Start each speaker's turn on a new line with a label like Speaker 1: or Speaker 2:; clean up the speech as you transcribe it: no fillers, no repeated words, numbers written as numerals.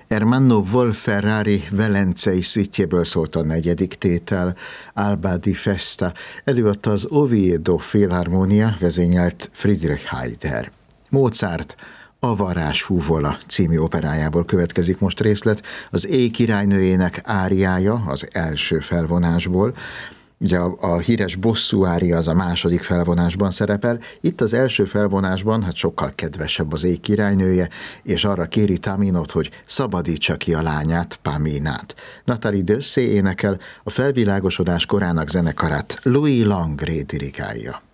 Speaker 1: Ermanno Wolf-Ferrari velencei szüitjéből szólt a negyedik tétel, Alba di Festa, előadta az Oviedo Filharmonia, vezényelt Friedrich Heider. Mozart A varázs húvola című operájából következik most részlet, az Éj királynőjének áriája az első felvonásból. Ugye a híres bosszú ária az a második felvonásban szerepel, itt az első felvonásban sokkal kedvesebb az Éj királynője, és arra kéri Taminot, hogy szabadítsa ki a lányát, Paminát. Nathalie Dessay énekel, a felvilágosodás korának zenekarát Louis Langrée dirigálja.